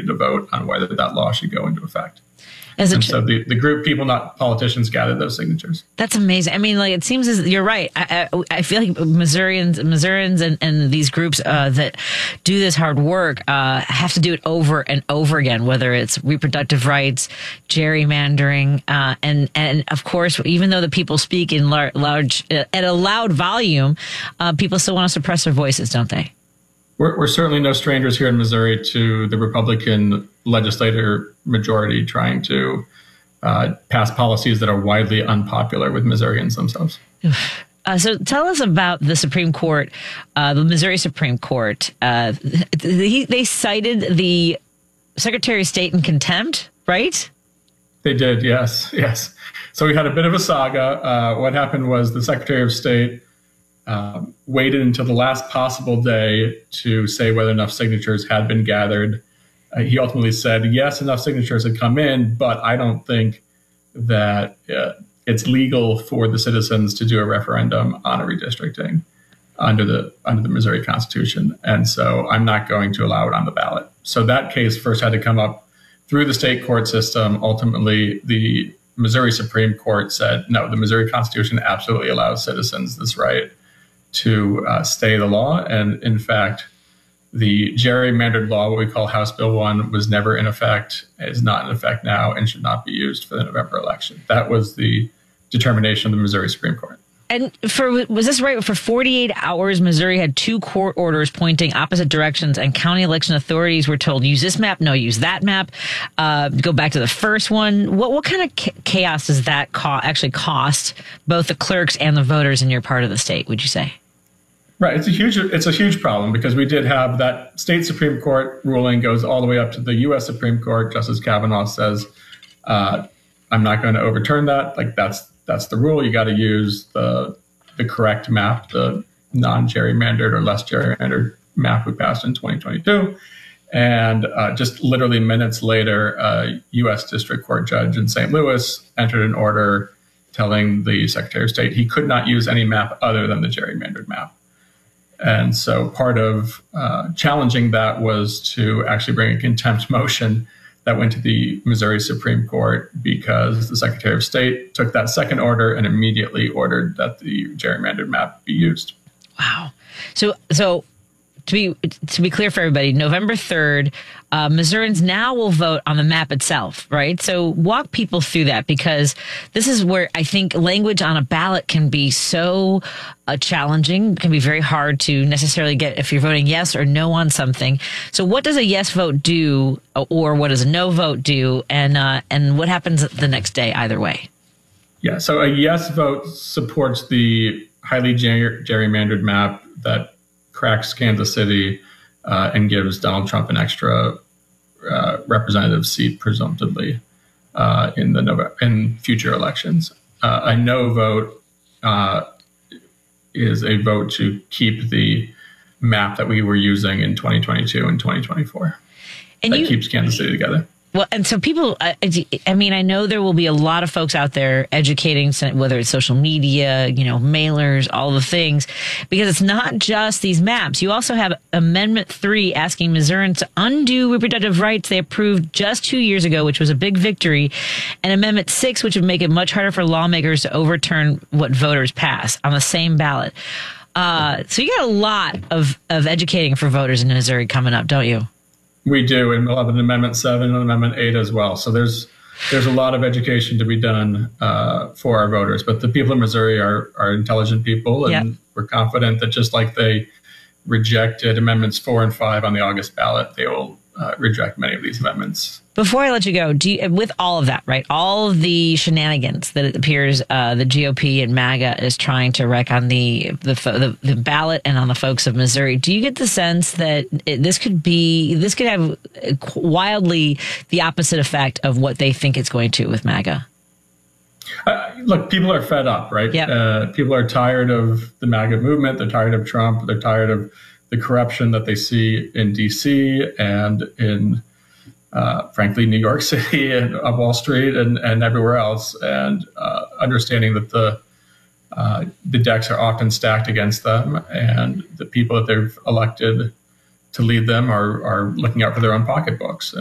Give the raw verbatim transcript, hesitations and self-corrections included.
opportunity to vote on whether that law should go into effect. As a and tr- so the, the group, people, not politicians, gathered those signatures. That's amazing. I mean, like, it seems as you're right. I, I, I feel like Missourians, Missourians and, and these groups uh, that do this hard work uh, have to do it over and over again, whether it's reproductive rights, gerrymandering, uh, and, and of course, even though the people speak in lar- large, uh, at a loud volume, uh, people still want to suppress their voices, don't they? We're, we're certainly no strangers here in Missouri to the Republican legislator majority trying to uh, pass policies that are widely unpopular with Missourians themselves. Uh, so tell us about the Supreme Court, uh, the Missouri Supreme Court. Uh, they, they cited the Secretary of State in contempt, right? They did, yes, yes. So we had a bit of a saga. Uh, what happened was the Secretary of State Um, waited until the last possible day to say whether enough signatures had been gathered. Uh, he ultimately said, yes, enough signatures had come in, but I don't think that uh, it's legal for the citizens to do a referendum on a redistricting under the under the Missouri Constitution. And so I'm not going to allow it on the ballot. So that case first had to come up through the state court system. Ultimately, the Missouri Supreme Court said, no, the Missouri Constitution absolutely allows citizens this right to uh, stay the law. And in fact, the gerrymandered law, what we call House Bill one, was never in effect, is not in effect now, and should not be used for the November election. That was the determination of the Missouri Supreme Court. And for was this right? For forty-eight hours, Missouri had two court orders pointing opposite directions, and county election authorities were told, use this map, no, use that map. Uh, go back to the first one. What what kind of chaos does that co- actually cost both the clerks and the voters in your part of the state, would you say? Right. It's a huge it's a huge problem because we did have that state Supreme Court ruling goes all the way up to the U S Supreme Court. Justice Kavanaugh says, uh, I'm not going to overturn that. Like that's that's the rule. You got to use the the correct map, the non-gerrymandered or less gerrymandered map we passed in twenty twenty-two. And uh, just literally minutes later, a U S District Court judge in Saint Louis entered an order telling the Secretary of State he could not use any map other than the gerrymandered map. And so part of uh, challenging that was to actually bring a contempt motion that went to the Missouri Supreme Court because the Secretary of State took that second order and immediately ordered that the gerrymandered map be used. Wow. So, so to be to be clear for everybody, November third, uh, Missourians now will vote on the map itself, right? So walk people through that, because this is where I think language on a ballot can be so uh, challenging, can be very hard to necessarily get if you're voting yes or no on something. So what does a yes vote do, or what does a no vote do, and uh, and what happens the next day either way? Yeah, so a yes vote supports the highly ger- gerrymandered map that cracks Kansas City uh, and gives Donald Trump an extra uh, representative seat, presumptively, uh, in the November, in future elections. Uh, a no vote uh, is a vote to keep the map that we were using in twenty twenty-two and twenty twenty-four. And that you, keeps Kansas City together. Well, and so people, I, I mean, I know there will be a lot of folks out there educating, whether it's social media, you know, mailers, all the things, because it's not just these maps. You also have Amendment three asking Missourians to undo reproductive rights they approved just two years ago, which was a big victory, and Amendment six, which would make it much harder for lawmakers to overturn what voters pass on the same ballot. Uh, so you got a lot of, of educating for voters in Missouri coming up, don't you? We do, and we'll have an Amendment seven and Amendment eight as well. So there's there's a lot of education to be done uh, for our voters. But the people in Missouri are are intelligent people, and yep. We're confident that just like they rejected Amendments four and five on the August ballot, they will uh, reject many of these amendments. Before I let you go, do you, with all of that, right, all of the shenanigans that it appears uh, the G O P and MAGA is trying to wreck on the the, the the ballot and on the folks of Missouri, do you get the sense that it, this could be this could have wildly the opposite effect of what they think it's going to with MAGA? Uh, look, people are fed up, right? Yep. Uh, people are tired of the MAGA movement. They're tired of Trump. They're tired of the corruption that they see in D C and in Uh, frankly, New York City and uh, Wall Street and, and everywhere else, and uh, understanding that the uh, the decks are often stacked against them, and the people that they've elected to lead them are are looking out for their own pocketbooks.